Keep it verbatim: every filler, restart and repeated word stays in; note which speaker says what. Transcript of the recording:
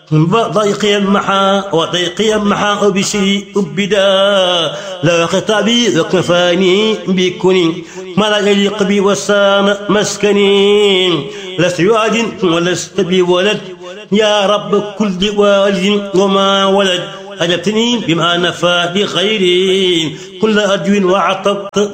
Speaker 1: ضيقي محا وضيقي محا بشري أبدا لا خطابي وكفاني بكوني ما لا يليق بي وسام مسكني لست بوالد ولست بولد يا رب كل والد وما ولد أجبتني بما نفى بغيري كل أدو وعطبت